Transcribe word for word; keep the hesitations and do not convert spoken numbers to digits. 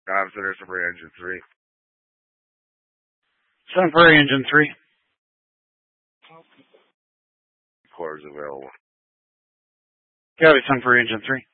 Dive Center, Sunbury Engine three. Sunbury Engine three. Quarters available. Copy, Sunbury Engine three.